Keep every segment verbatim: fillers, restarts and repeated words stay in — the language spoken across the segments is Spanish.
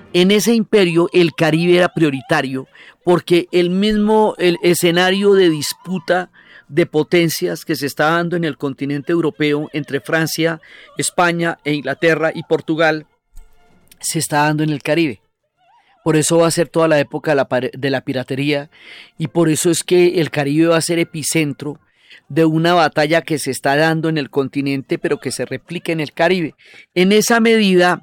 En ese imperio el Caribe era prioritario porque el mismo el escenario de disputa de potencias que se está dando en el continente europeo entre Francia, España e Inglaterra y Portugal se está dando en el Caribe. Por eso va a ser toda la época de la, de la piratería y por eso es que el Caribe va a ser epicentro de una batalla que se está dando en el continente pero que se replica en el Caribe. En esa medida,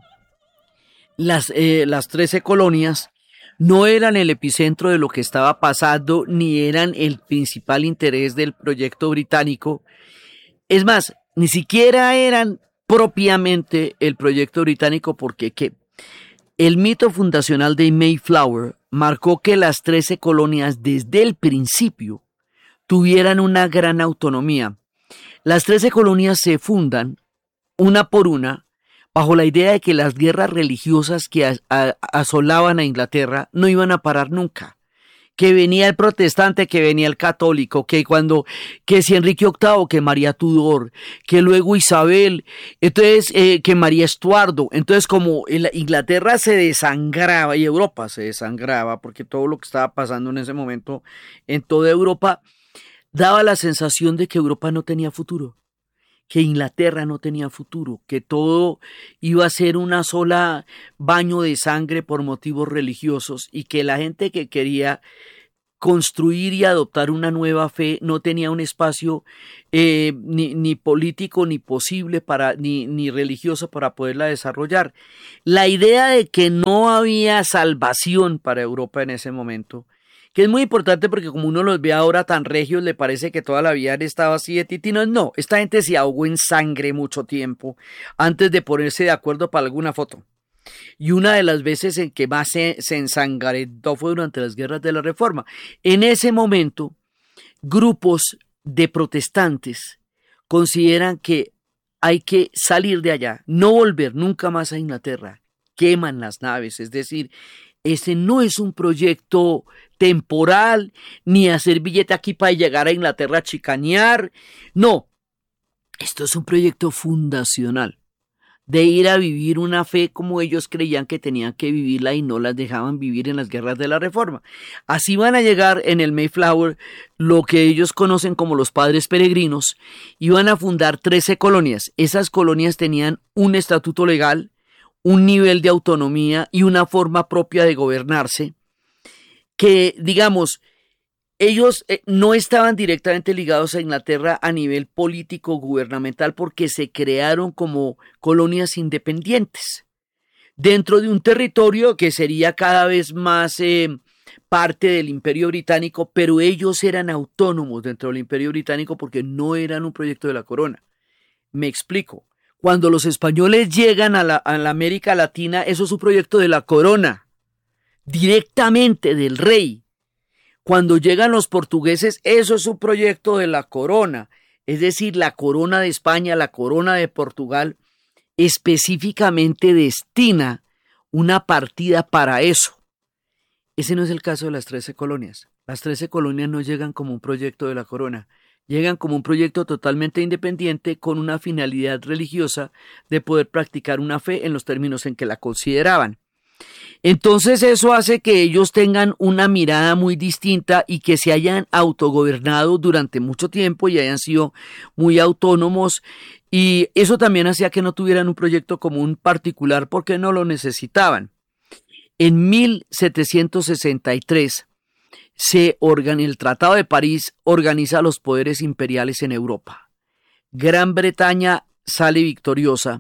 las, eh, las trece colonias no eran el epicentro de lo que estaba pasando ni eran el principal interés del proyecto británico. Es más, ni siquiera eran propiamente el proyecto británico porque ¿qué? El mito fundacional de Mayflower marcó que las trece colonias desde el principio tuvieran una gran autonomía. Las trece colonias se fundan una por una bajo la idea de que las guerras religiosas que a, a, asolaban a Inglaterra no iban a parar nunca. Que venía el protestante, que venía el católico, que cuando, que si Enrique octavo, que María Tudor, que luego Isabel, entonces eh, que María Estuardo. Entonces como Inglaterra se desangraba y Europa se desangraba, porque todo lo que estaba pasando en ese momento en toda Europa daba la sensación de que Europa no tenía futuro, que Inglaterra no tenía futuro, que todo iba a ser una sola baño de sangre por motivos religiosos y que la gente que quería construir y adoptar una nueva fe no tenía un espacio eh, ni, ni político ni posible para ni, ni religioso para poderla desarrollar. La idea de que no había salvación para Europa en ese momento, que es muy importante porque como uno los ve ahora tan regios, le parece que toda la vida han estado así de titinos. No, esta gente se ahogó en sangre mucho tiempo antes de ponerse de acuerdo para alguna foto. Y una de las veces en que más se, se ensangrentó fue durante las guerras de la Reforma. En ese momento, grupos de protestantes consideran que hay que salir de allá, no volver nunca más a Inglaterra. Queman las naves, es decir, ese no es un proyecto temporal, ni hacer billete aquí para llegar a Inglaterra a chicanear. No, esto es un proyecto fundacional, de ir a vivir una fe como ellos creían que tenían que vivirla y no las dejaban vivir en las guerras de la Reforma. Así van a llegar en el Mayflower lo que ellos conocen como los padres peregrinos y van a fundar trece colonias. Esas colonias tenían un estatuto legal, un nivel de autonomía y una forma propia de gobernarse que, digamos, ellos eh, no estaban directamente ligados a Inglaterra a nivel político gubernamental porque se crearon como colonias independientes dentro de un territorio que sería cada vez más eh, parte del Imperio Británico, pero ellos eran autónomos dentro del Imperio Británico porque no eran un proyecto de la corona. Me explico. Cuando los españoles llegan a la, a la América Latina, eso es un proyecto de la corona, directamente del rey. Cuando llegan los portugueses, eso es un proyecto de la corona, es decir, la corona de España, la corona de Portugal, específicamente destina una partida para eso. Ese no es el caso de las trece colonias. Las trece colonias no llegan como un proyecto de la corona. Llegan como un proyecto totalmente independiente con una finalidad religiosa de poder practicar una fe en los términos en que la consideraban. Entonces eso hace que ellos tengan una mirada muy distinta y que se hayan autogobernado durante mucho tiempo y hayan sido muy autónomos, y eso también hacía que no tuvieran un proyecto común particular porque no lo necesitaban. En mil setecientos sesenta y tres Se organ, el Tratado de París organiza los poderes imperiales en Europa. Gran Bretaña sale victoriosa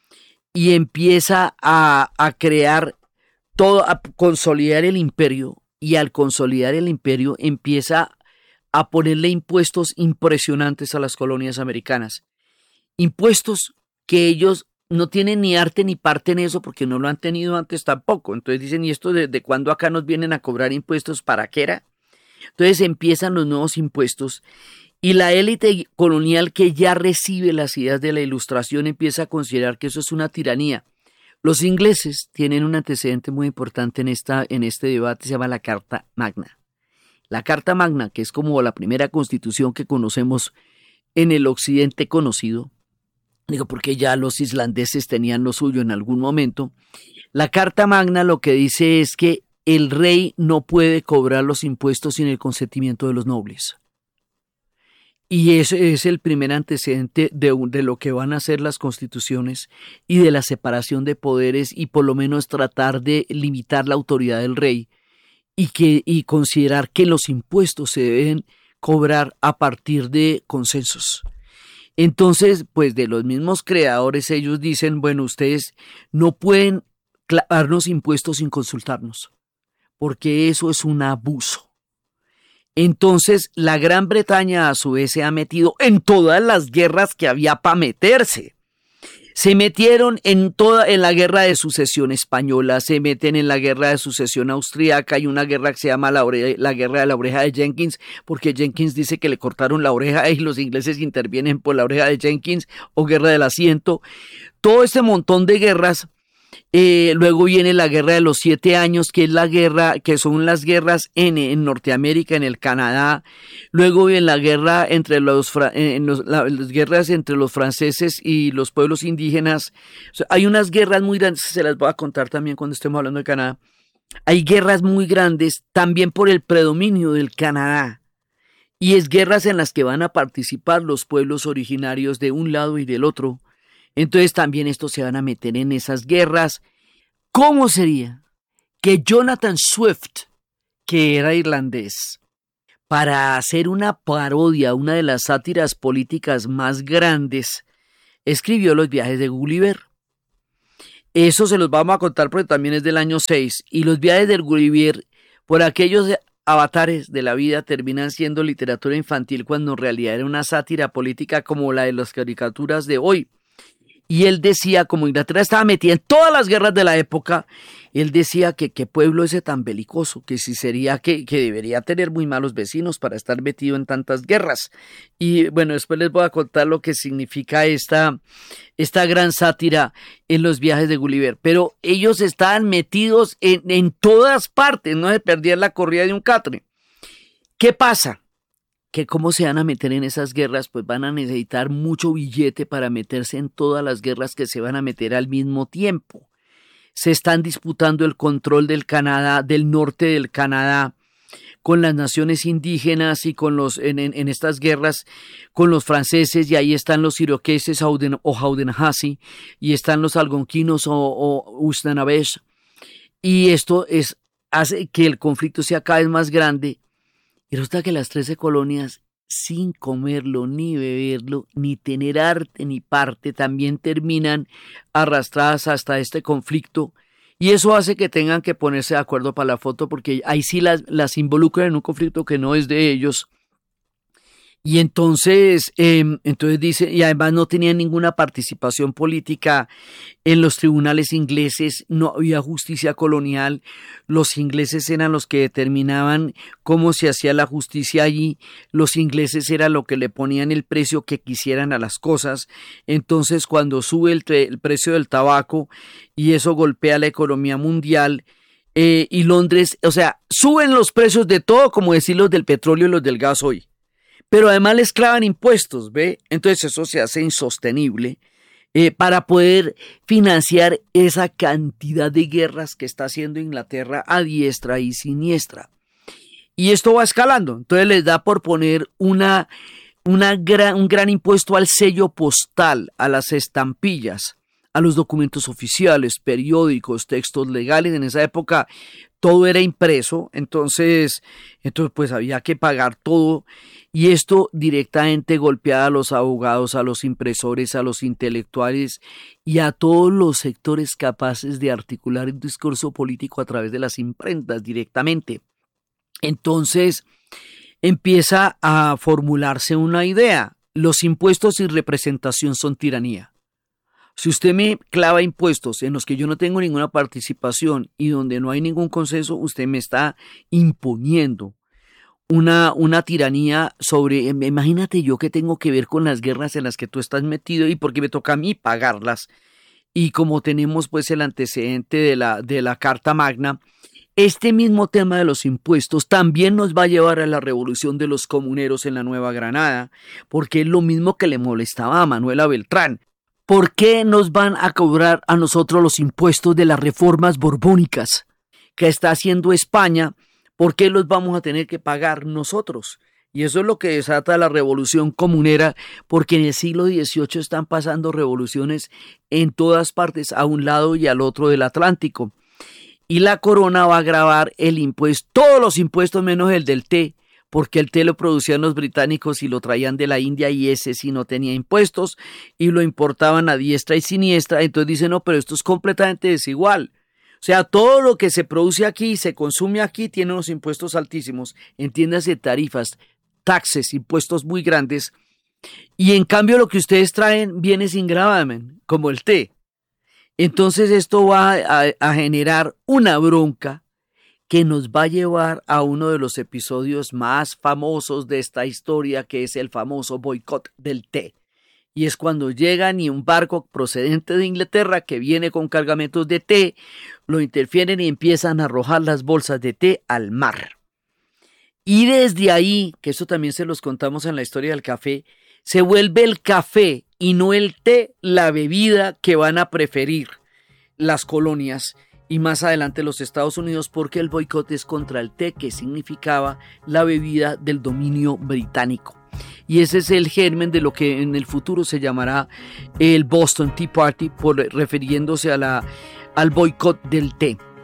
y empieza a, a crear todo, a consolidar el imperio, y al consolidar el imperio empieza a ponerle impuestos impresionantes a las colonias americanas. Impuestos que ellos no tienen ni arte ni parte en eso porque no lo han tenido antes tampoco. Entonces dicen, ¿y esto desde cuándo acá nos vienen a cobrar impuestos? ¿Para qué era? Entonces empiezan los nuevos impuestos y la élite colonial que ya recibe las ideas de la Ilustración empieza a considerar que eso es una tiranía. Los ingleses tienen un antecedente muy importante en, esta, en este debate, se llama la Carta Magna. La Carta Magna, que es como la primera constitución que conocemos en el occidente conocido, digo porque ya los islandeses tenían lo suyo en algún momento. La Carta Magna lo que dice es que el rey no puede cobrar los impuestos sin el consentimiento de los nobles. Y ese es el primer antecedente de, de lo que van a ser las constituciones y de la separación de poderes y por lo menos tratar de limitar la autoridad del rey y, que, y considerar que los impuestos se deben cobrar a partir de consensos. Entonces, pues de los mismos creadores ellos dicen, bueno, ustedes no pueden clavarnos impuestos sin consultarnos, porque eso es un abuso. Entonces, la Gran Bretaña a su vez se ha metido en todas las guerras que había para meterse. Se metieron en toda en la guerra de sucesión española, se meten en la guerra de sucesión austriaca, hay una guerra que se llama la, ore, la guerra de la oreja de Jenkins, porque Jenkins dice que le cortaron la oreja y los ingleses intervienen por la oreja de Jenkins, o guerra del asiento. Todo este montón de guerras. Eh, luego viene la guerra de los siete años, que es la guerra, que son las guerras en, en Norteamérica, en el Canadá. Luego viene la guerra entre los, en los la, las guerras entre los franceses y los pueblos indígenas. O sea, hay unas guerras muy grandes, se las voy a contar también cuando estemos hablando de Canadá. Hay guerras muy grandes también por el predominio del Canadá. Y es guerras en las que van a participar los pueblos originarios de un lado y del otro. Entonces también estos se van a meter en esas guerras. ¿Cómo sería que Jonathan Swift, que era irlandés, para hacer una parodia, una de las sátiras políticas más grandes, escribió Los viajes de Gulliver? Eso se los vamos a contar porque también es del año seis. Y Los viajes de Gulliver, por aquellos avatares de la vida, terminan siendo literatura infantil cuando en realidad era una sátira política como la de las caricaturas de hoy. Y él decía, como Inglaterra estaba metida en todas las guerras de la época, él decía que qué pueblo ese tan belicoso, que si sería que, que debería tener muy malos vecinos para estar metido en tantas guerras. Y bueno, después les voy a contar lo que significa esta, esta gran sátira en Los viajes de Gulliver. Pero ellos estaban metidos en, en todas partes, no se perdían la corrida de un catre. ¿Qué pasa? Que cómo se van a meter en esas guerras, pues van a necesitar mucho billete para meterse en todas las guerras que se van a meter al mismo tiempo. Se están disputando el control del Canadá, del norte del Canadá, con las naciones indígenas y con los en, en, en estas guerras con los franceses, y ahí están los iroqueses o Haudenosaunee, y están los algonquinos o, o Usnanabesh, y esto es, hace que el conflicto sea cada vez más grande. Y resulta que las trece colonias, sin comerlo, ni beberlo, ni tener arte ni parte, también terminan arrastradas hasta este conflicto. Y eso hace que tengan que ponerse de acuerdo para la foto, porque ahí sí las, las involucran en un conflicto que no es de ellos. Y entonces, eh, entonces dice, y además no tenían ninguna participación política en los tribunales ingleses, no había justicia colonial, los ingleses eran los que determinaban cómo se hacía la justicia allí, los ingleses eran los que le ponían el precio que quisieran a las cosas. Entonces cuando sube el, el precio del tabaco y eso golpea la economía mundial, eh, y Londres, o sea, suben los precios de todo, como decir los del petróleo y los del gas hoy. Pero además les clavan impuestos, ¿ve? Entonces eso se hace insostenible eh, para poder financiar esa cantidad de guerras que está haciendo Inglaterra a diestra y siniestra. Y esto va escalando. Entonces les da por poner una, una gran, un gran impuesto al sello postal, a las estampillas, a los documentos oficiales, periódicos, textos legales. En esa época todo era impreso, entonces, entonces pues había que pagar todo. Y esto directamente golpeaba a los abogados, a los impresores, a los intelectuales y a todos los sectores capaces de articular un discurso político a través de las imprentas directamente. Entonces empieza a formularse una idea: los impuestos y representación son tiranía. Si usted me clava impuestos en los que yo no tengo ninguna participación y donde no hay ningún consenso, usted me está imponiendo Una, una tiranía sobre, imagínate yo que tengo que ver con las guerras en las que tú estás metido y porque me toca a mí pagarlas. Y como tenemos pues el antecedente de la, de la Carta Magna, este mismo tema de los impuestos también nos va a llevar a la revolución de los comuneros en la Nueva Granada, porque es lo mismo que le molestaba a Manuela Beltrán. ¿Por qué nos van a cobrar a nosotros los impuestos de las reformas borbónicas que está haciendo España? ¿Por qué los vamos a tener que pagar nosotros? Y eso es lo que desata la revolución comunera, porque en el siglo dieciocho están pasando revoluciones en todas partes, a un lado y al otro del Atlántico. Y la corona va a gravar el impuesto, todos los impuestos menos el del té, porque el té lo producían los británicos y lo traían de la India y ese sí no tenía impuestos y lo importaban a diestra y siniestra. Entonces dicen, no, pero esto es completamente desigual. O sea, todo lo que se produce aquí y se consume aquí tiene unos impuestos altísimos, entiéndase tarifas, taxes, impuestos muy grandes, y en cambio lo que ustedes traen viene sin gravamen, como el té. Entonces esto va a, a generar una bronca que nos va a llevar a uno de los episodios más famosos de esta historia, que es el famoso boicot del té. Y es cuando llegan y un barco procedente de Inglaterra que viene con cargamentos de té, lo interfieren y empiezan a arrojar las bolsas de té al mar. Y desde ahí, que eso también se los contamos en la historia del café, se vuelve el café y no el té la bebida que van a preferir las colonias y más adelante los Estados Unidos, porque el boicot es contra el té, que significaba la bebida del dominio británico. Y ese es el germen de lo que en el futuro se llamará el Boston Tea Party, por, refiriéndose a la, al boicot del té.